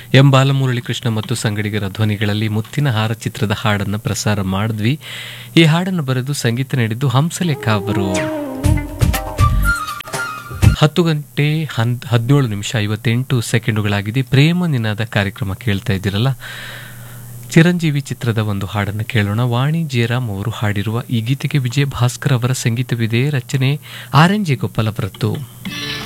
M Balamurali Krishna ಮತ್ತು ಸಂಗಡಿಗರ ಧ್ವನಿಗಳಲ್ಲಿ ಮುತ್ತಿನ ಹಾರ ಚಿತ್ರದ ಹಾಡನ್ನು ಪ್ರಸಾರ ಮಾಡಿದ್ವಿ. ಈ ಹಾಡನ್ನು ಬರೆದು ಸಂಗೀತ ನೀಡಿದ್ದು ಹಂಸಲೇಖ ಅವರು. 10:17:58 ಪ್ರೇಮ ನಿನಾದ ಕಾರ್ಯಕ್ರಮ ಕೇಳ್ತಾ ಇದ್ದೀರಲ್ಲ. ಚಿರಂಜೀವಿ ಚಿತ್ರದ ಒಂದು ಹಾಡನ್ನು ಕೇಳೋಣ. ವಾಣಿ ಜಯರಾಮ್ ಅವರು ಹಾಡಿರುವ ಈ ಗೀತೆಗೆ ವಿಜಯ ಭಾಸ್ಕರ್ ಅವರ ಸಂಗೀತವಿದೆ. ರಚನೆ RNG ಗೋಪಾಲ್ ಅವರದ್ದು.